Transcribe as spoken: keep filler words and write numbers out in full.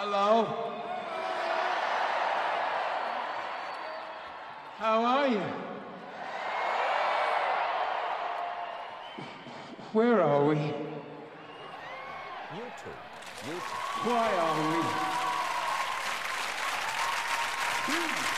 Hello? How are you? Where are we? YouTube. YouTube. Why are we?